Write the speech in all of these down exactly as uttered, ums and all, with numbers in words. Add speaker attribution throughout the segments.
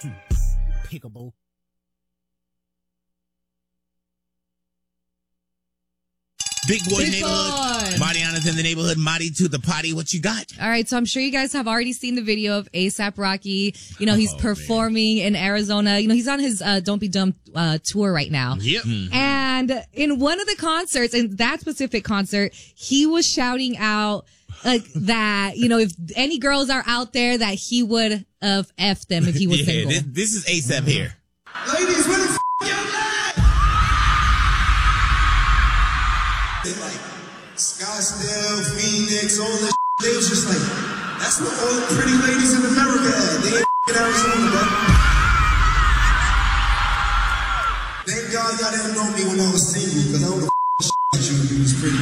Speaker 1: Pickable.
Speaker 2: Big Boy
Speaker 3: Big
Speaker 2: Neighborhood.
Speaker 3: Boy.
Speaker 2: Mariana's in the neighborhood. Marty to the potty. What you got?
Speaker 3: All right, so I'm sure you guys have already seen the video of A$AP Rocky. You know, he's
Speaker 2: Oh,
Speaker 3: performing in Arizona. You know, he's on his uh, Don't Be Dumb uh, tour right now.
Speaker 1: Yep.
Speaker 2: Mm-hmm.
Speaker 3: And in one of the concerts, in that specific concert, he was shouting out like that, you know, if any girls are out there, that he would have effed them if he was
Speaker 2: yeah,
Speaker 3: single.
Speaker 2: this, this is A$AP here.
Speaker 4: Ladies, where the f*** y'all at? They like Scottsdale, Phoenix, all that. They was just like, that's what all the pretty ladies in America had. They ain't in Arizona, bro. Thank God y'all didn't know me when I was single, because I would have f***ed you if you was pretty.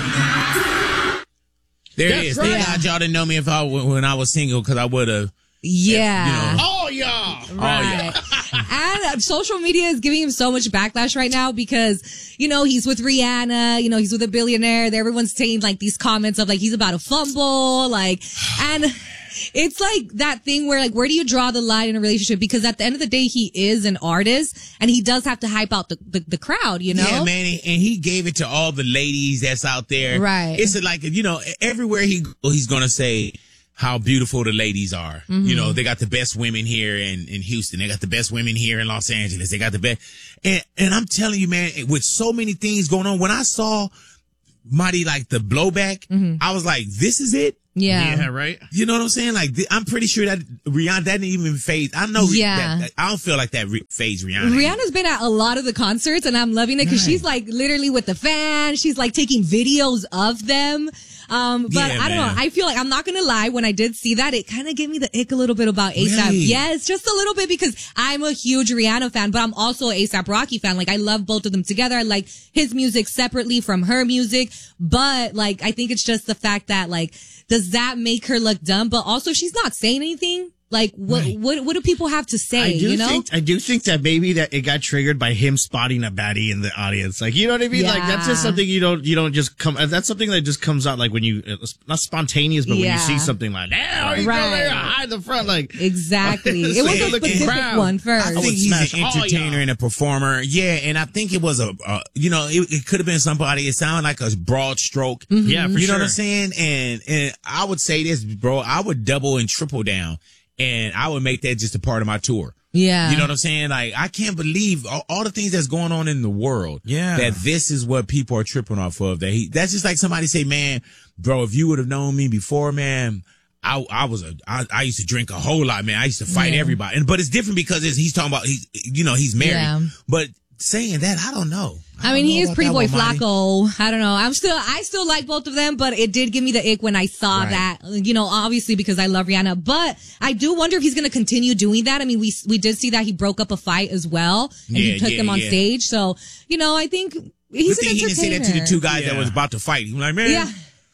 Speaker 2: There
Speaker 1: That's
Speaker 2: it is.
Speaker 1: right.
Speaker 2: Thank God y'all didn't know me if I when I was single, because I would have.
Speaker 3: Yeah.
Speaker 2: You know.
Speaker 1: Oh, y'all.
Speaker 3: Right. And uh, social media is giving him so much backlash right now because, you know, he's with Rihanna, you know, he's with a billionaire. Everyone's saying like these comments of like, he's about to fumble, like, and it's like that thing where like, where do you draw the line in a relationship? Because at the end of the day, he is an artist and he does have to hype out the, the, the crowd, you know?
Speaker 2: Yeah, man. And he gave it to all the ladies that's out there.
Speaker 3: Right.
Speaker 2: It's like, you know, everywhere he go, he's going to say how beautiful the ladies are.
Speaker 3: Mm-hmm.
Speaker 2: You know, they got the best women here in, in Houston. They got the best women here in Los Angeles. They got the best. And, and I'm telling you, man, with so many things going on, when I saw Marty, like the blowback,
Speaker 3: Mm-hmm.
Speaker 2: I was like, this is it?
Speaker 3: Yeah.
Speaker 1: Yeah, right?
Speaker 2: You know what I'm saying? Like, th- I'm pretty sure that Rihanna, that didn't even phase. I know.
Speaker 3: Yeah.
Speaker 2: That, that- I don't feel like that re- phase Rihanna.
Speaker 3: Rihanna's been at a lot of the concerts and I'm loving it because she's like literally with the fans. She's like taking videos of them. Um, but
Speaker 2: Yeah,
Speaker 3: I don't
Speaker 2: man.
Speaker 3: know. I feel like I'm not going to lie. When I did see that, it kind of gave me the ick a little bit about A$AP.
Speaker 2: Really?
Speaker 3: Yes, just a little bit because I'm a huge Rihanna fan, but I'm also an A$AP Rocky fan. Like I love both of them together. I like his music separately from her music, but like I think it's just the fact that like, does that make her look dumb? But also she's not saying anything. Like what,
Speaker 2: Right.
Speaker 3: what, what do people have to say?
Speaker 1: I do
Speaker 3: you know?
Speaker 1: think I do think that maybe that it got triggered by him spotting a baddie in the audience. Like, you know what I mean? Like that's just
Speaker 3: Yeah.
Speaker 1: something you don't you don't just come. That's something that just comes out like when you it's not spontaneous, but when
Speaker 3: Yeah.
Speaker 1: you see something like, damn, you
Speaker 3: Right.
Speaker 1: go there, hide the front, like
Speaker 3: Exactly. It was a
Speaker 1: Look at the
Speaker 3: specific
Speaker 1: crowd.
Speaker 3: one first.
Speaker 2: I
Speaker 1: would
Speaker 2: think he's
Speaker 1: smash
Speaker 2: an
Speaker 1: all
Speaker 2: entertainer
Speaker 1: y'all.
Speaker 2: and a performer. Yeah, and I think it was a, uh, you know, it, it could have been somebody. It sounded like a broad stroke.
Speaker 1: Yeah, for
Speaker 2: you know
Speaker 1: sure.
Speaker 2: what I'm saying? And and I would say this, bro. I would double and triple down, and I would make that just a part of my tour.
Speaker 3: Yeah.
Speaker 2: You know what I'm saying? Like, I can't believe all, all the things that's going on in the world.
Speaker 1: Yeah.
Speaker 2: That this is what people are tripping off of. That he, that's just like somebody say, man, bro, if you would have known me before, man, I, I was a, I, I used to drink a whole lot, man. I used to fight
Speaker 3: Yeah.
Speaker 2: everybody. And, but it's different because it's, he's talking about, he's, you know, he's married.
Speaker 3: Yeah.
Speaker 2: But saying that, I don't know.
Speaker 3: I
Speaker 2: don't
Speaker 3: mean,
Speaker 2: know
Speaker 3: he is
Speaker 2: about
Speaker 3: Pretty
Speaker 2: that
Speaker 3: Boy
Speaker 2: one, Marty.
Speaker 3: Flacco. I don't know. I'm still, I still like both of them, but it did give me the ick when I saw
Speaker 2: Right.
Speaker 3: that, you know, obviously because I love Rihanna, but I do wonder if he's going to continue doing that. I mean, we, we did see that he broke up a fight as well and
Speaker 2: Yeah,
Speaker 3: he took
Speaker 2: yeah,
Speaker 3: them on
Speaker 2: yeah.
Speaker 3: stage. So, you know, I think he's
Speaker 2: Good
Speaker 3: an
Speaker 2: thing he didn't say that to the
Speaker 3: entertainer.
Speaker 2: two guys that
Speaker 1: Yeah.
Speaker 2: was about to fight. He was like, man,
Speaker 3: Yeah.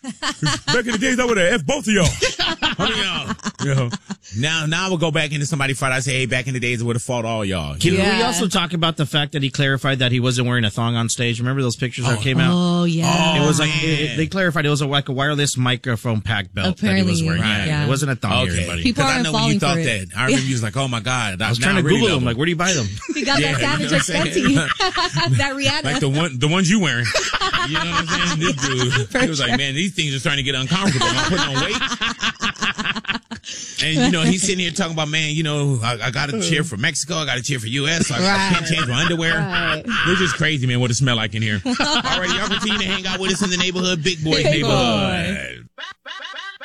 Speaker 2: back in the days, I would have F both of y'all. I mean, y'all. You know, now, now I would go back into somebody fight. I say, hey, back in the days, I would have fought all y'all.
Speaker 1: Can we
Speaker 3: Yeah.
Speaker 1: also talk about the fact that he clarified that he wasn't wearing a thong on stage? Remember those pictures that came out?
Speaker 3: Oh, yeah.
Speaker 1: It was like
Speaker 2: man.
Speaker 1: it, they clarified it was a, like a wireless microphone pack belt that he was
Speaker 3: Apparently,
Speaker 1: wearing.
Speaker 3: right.
Speaker 1: Yeah,
Speaker 3: Yeah.
Speaker 1: It wasn't a thong,
Speaker 2: Okay.
Speaker 1: everybody.
Speaker 3: People
Speaker 2: Because I
Speaker 3: aren't
Speaker 2: know when
Speaker 3: falling
Speaker 2: you thought
Speaker 3: for
Speaker 2: that.
Speaker 3: it.
Speaker 2: I remember you was like, oh my God.
Speaker 1: I was trying to Google them. Like, where do you buy them?
Speaker 3: He got
Speaker 2: Yeah,
Speaker 3: that Savage
Speaker 2: you know what I'm
Speaker 3: X
Speaker 2: saying?
Speaker 3: Fenty. That Rihanna.
Speaker 2: Like the one, the ones you wearing. You know what I'm saying? This dude,
Speaker 3: For
Speaker 2: he was
Speaker 3: sure.
Speaker 2: like, man, these things are starting to get uncomfortable. I'm putting on weight. And, you know, he's sitting here talking about, man, you know, I, I got a cheer for Mexico. I got a cheer for U S. So I, I
Speaker 3: Right.
Speaker 2: can't change my underwear.
Speaker 3: Right.
Speaker 2: They're just crazy, man, what it smell like in here. All right, y'all continue to hang out with us in the neighborhood. Big Boys
Speaker 3: Big Boy.
Speaker 2: Neighborhood.